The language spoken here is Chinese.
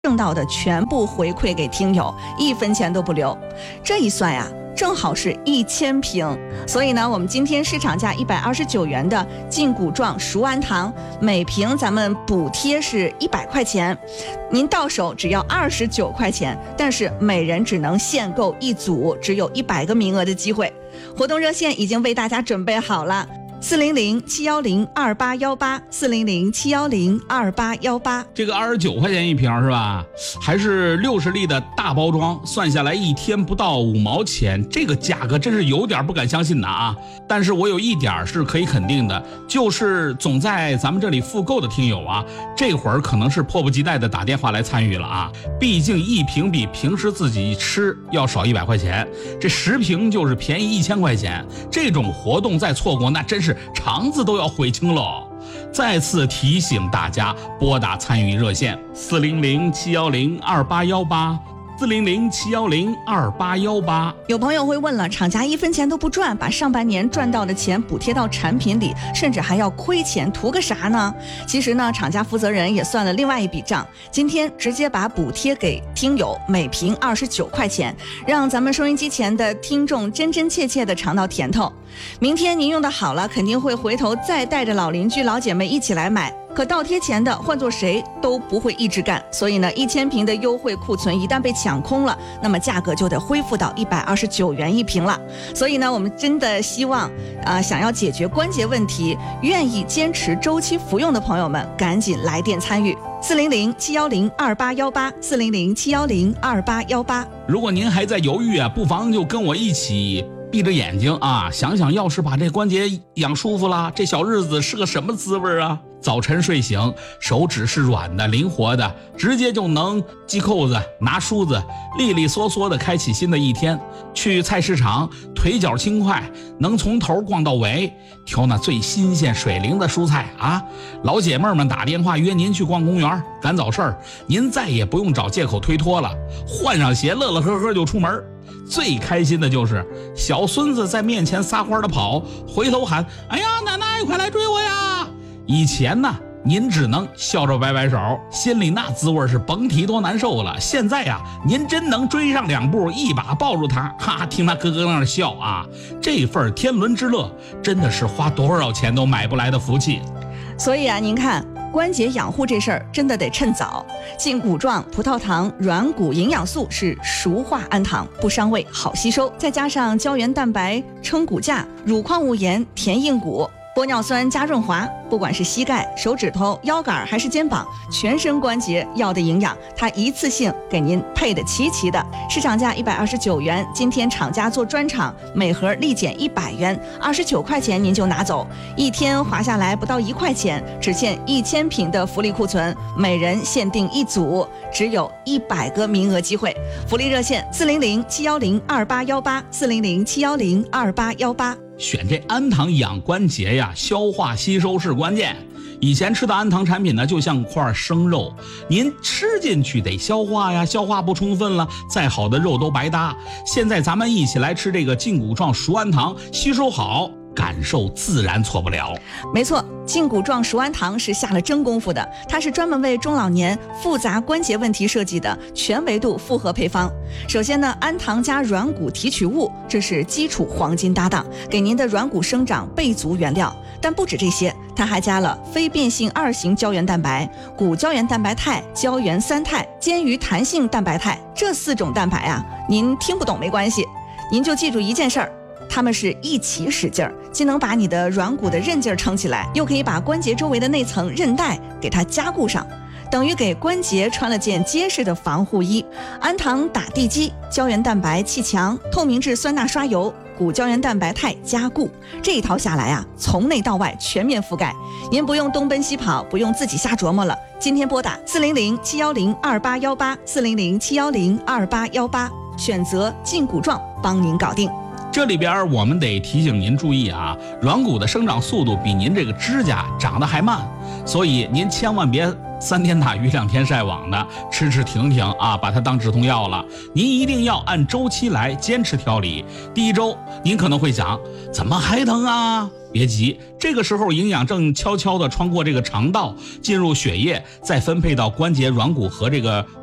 挣到的全部回馈给听友，1分钱都不留。这一算呀，正好是1000瓶。所以呢，我们今天市场价129元的劲骨壮熟安糖，每瓶咱们补贴是100块钱，您到手只要29块钱，但是每人只能限购1组，只有100个名额的机会。活动热线已经为大家准备好了。400-710-2818，400-710-2818。 这个29块钱一瓶是吧？还是60粒的大包装，算下来1天不到5毛钱，这个价格真是有点不敢相信的啊！但是我有一点是可以肯定的，就是总在咱们这里复购的听友啊，这会儿可能是迫不及待的打电话来参与了啊！毕竟1瓶比平时自己吃要少100块钱，这10瓶就是便宜1000块钱，这种活动再错过，那真是肠子都要悔青喽！再次提醒大家拨打参与热线400-710-2818，400-710-2818。 有朋友会问了，厂家1分钱都不赚，把上半年赚到的钱补贴到产品里，甚至还要亏钱，图个啥呢？其实呢，厂家负责人也算了另外一笔账，今天直接把补贴给听友，每瓶29块钱，让咱们收音机前的听众真真切切的尝到甜头。明天您用的好了，肯定会回头再带着老邻居老姐妹一起来买，可倒贴钱的换做谁都不会一直干，所以呢，1000瓶的优惠库存一旦被抢空了，那么价格就得恢复到129元一瓶了。所以呢，我们真的希望想要解决关节问题，愿意坚持周期服用的朋友们，赶紧来电参与。400-710-2818，400-710-2818。 如果您还在犹豫啊，不妨就跟我一起闭着眼睛啊，想想要是把这关节养舒服了，这小日子是个什么滋味啊？早晨睡醒，手指是软的灵活的，直接就能系扣子拿梳子利利索索的开启新的一天。去菜市场腿脚轻快，能从头逛到尾，挑那最新鲜水灵的蔬菜啊！老姐妹们打电话约您去逛公园赶早事儿，您再也不用找借口推脱了，换上鞋乐乐呵呵就出门。最开心的就是小孙子在面前撒欢的跑，回头喊：哎呀，奶奶快来追我呀！以前呢，您只能笑着摆摆手，心里那滋味是甭提多难受了。现在呀，您真能追上2步，一把抱住他，哈，听他咯咯那笑啊！这份天伦之乐，真的是花多少钱都买不来的福气。 所以啊，您看，关节养护这事儿真的得趁早。劲骨壮葡萄糖软骨营养素是熟化氨糖，不伤胃，好吸收，再加上胶原蛋白撑骨架，乳矿物盐填硬骨，玻尿酸加润滑，不管是膝盖、手指头、腰杆还是肩膀，全身关节要的营养，它一次性给您配得齐齐的。市场价129元，今天厂家做专场，每盒立减100元，29块钱您就拿走，一天划下来不到1块钱，只限1000瓶的福利库存，每人限定1组，只有100个名额机会。福利热线400-710-2818，400-710-2818。 选这氨糖养关节呀，消化吸收是关键。以前吃的氨糖产品呢，就像块生肉，您吃进去得消化呀，消化不充分了，再好的肉都白搭。现在咱们一起来吃这个劲骨壮熟氨糖，吸收好，感受自然错不了。 没错，劲骨壮熟氨糖是下了真功夫的，它是专门为中老年复杂关节问题设计的全维度复合配方。首先呢，氨糖加软骨提取物，这是基础黄金搭档，给您的软骨生长备足原料。但不止这些，它还加了非变性2型胶原蛋白、骨胶原蛋白肽、胶原3肽、坚鱼弹性蛋白肽，这4种蛋白啊，您听不懂没关系，您就记住一件事儿，它们是一起使劲儿，既能把你的软骨的韧劲儿撑起来，又可以把关节周围的那层韧带给它加固上，等于给关节穿了件结实的防护衣。氨糖打地基，胶原蛋白砌墙，透明质酸钠刷油，骨胶原蛋白肽加固，这一套下来啊，从内到外全面覆盖，您不用东奔西跑，不用自己瞎琢磨了。今天拨打400-710-2818，400-710-2818，选择劲骨壮，帮您搞定。 这里边我们得提醒您注意啊，软骨的生长速度比您这个指甲长得还慢，所以您千万别3天打鱼2天晒网的，吃停停啊，把它当止痛药了。您一定要按周期来坚持调理。第1周您可能会想，怎么还疼啊？别急，这个时候营养正悄悄地穿过这个肠道，进入血液，再分配到关节、软骨和这个